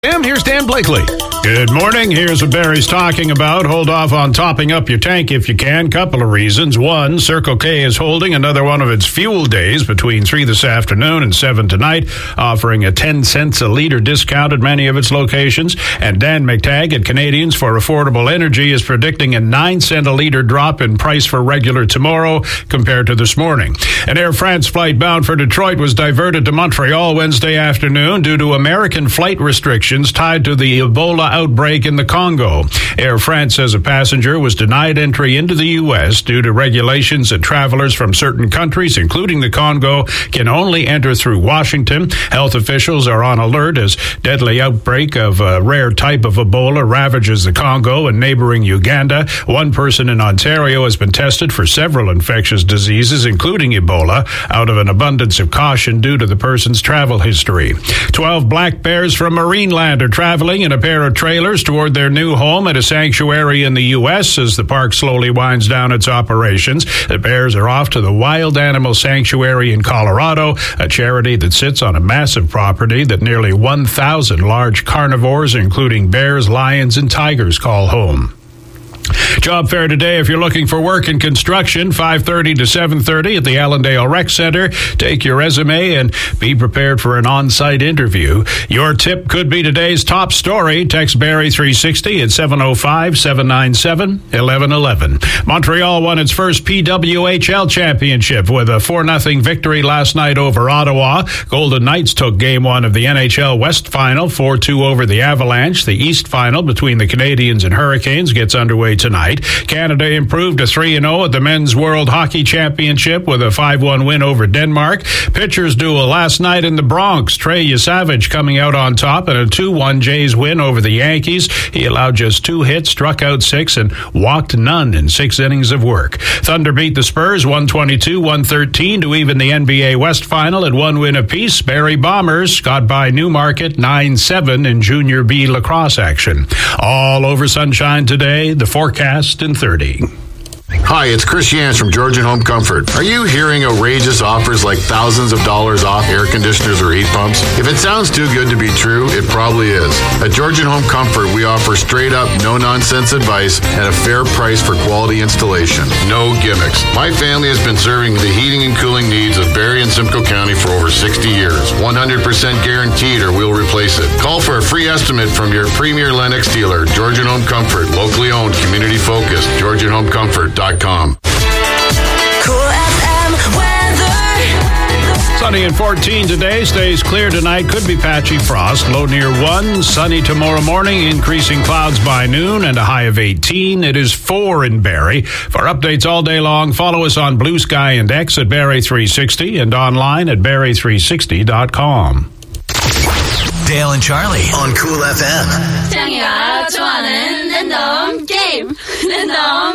Here's Dan Blakely. Good morning. Here's what Barry's talking about. Hold off on topping up your tank if you can. Couple of reasons. One, Circle K is holding another one of its fuel days between 3 this afternoon and 7 tonight, offering a 10 cents a litre discount at many of its locations. And Dan McTagg at Canadians for Affordable Energy is predicting a 9 cent a litre drop in price for regular tomorrow compared to this morning. An Air France flight bound for Detroit was diverted to Montreal Wednesday afternoon due to American flight restrictions tied to the Ebola outbreak in the Congo. Air France says a passenger was denied entry into the U.S. due to regulations that travelers from certain countries, including the Congo, can only enter through Washington. Health officials are on alert as deadly outbreak of a rare type of Ebola ravages the Congo and neighboring Uganda. One person in Ontario has been tested for several infectious diseases, including Ebola, out of an abundance of caution due to the person's travel history. 12 black bears from Marineland are traveling in a pair of trailers toward their new home at a sanctuary in the U.S. as the park slowly winds down its operations. The bears are off to the Wild Animal Sanctuary in Colorado, a charity that sits on a massive property that nearly 1,000 large carnivores, including bears, lions, and tigers, call home. Job fair today if you're looking for work in construction, 5:30 to 7:30 at the Allendale Rec Center. Take your resume and be prepared for an on-site interview. Your tip could be today's top story. Text Barry 360 at 705-797-1111. Montreal won its first PWHL championship with a 4-0 victory last night over Ottawa. Golden Knights took Game 1 of the NHL West Final, 4-2 over the Avalanche. The East Final between the Canadians and Hurricanes gets underway tonight. Canada improved to 3-0 at the Men's World Hockey Championship with a 5-1 win over Denmark. Pitchers duel last night in the Bronx. Trey Yesavage coming out on top in a 2-1 Jays win over the Yankees. He allowed just 2 hits, struck out 6, and walked none in 6 innings of work. Thunder beat the Spurs 122-113 to even the NBA West Final at 1 win apiece. Barrie Bombers got by Newmarket 9-7 in Junior B lacrosse action. All over sunshine today. The forecast in 30. Hi, it's Chris Yance from Georgian Home Comfort. Are you hearing outrageous offers like thousands of dollars off air conditioners or heat pumps? If it sounds too good to be true, it probably is. At Georgian Home Comfort, we offer straight up, no-nonsense advice at a fair price for quality installation. No gimmicks. My family has been serving the heating and cooling needs of Barrie and Simcoe County for over 60 years. 100% guaranteed or we'll replace it. Call for a free estimate from your premier Lennox dealer. Georgian Home Comfort, locally owned, community focused. GeorgianHomeComfort.com. Cool FM weather. Sunny and 14 today. Stays clear tonight. Could be patchy frost. Low near 1. Sunny tomorrow morning. Increasing clouds by noon and a high of 18. It is 4 in Barrie. For updates all day long, follow us on Blue Sky and X at Barrie 360 and online at Barrie360.com. Dale and Charlie on Cool FM. 장이가 좋아하는 랜덤 게임. 랜덤